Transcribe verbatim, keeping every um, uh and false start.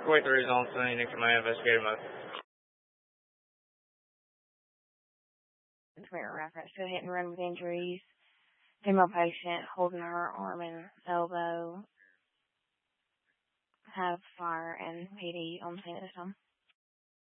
Wait the results and you can my investigative mode. For reference to a hit and run with injuries. Female patient holding her arm and elbow. Have fire and P D on scene at this time.